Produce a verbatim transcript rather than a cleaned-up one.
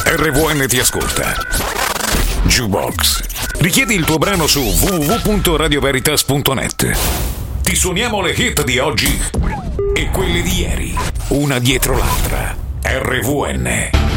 R V N ti ascolta. Jukebox. Richiedi il tuo brano su w w w punto radio veritas punto net. Ti suoniamo le hit di oggi e quelle di ieri, una dietro l'altra. R V N.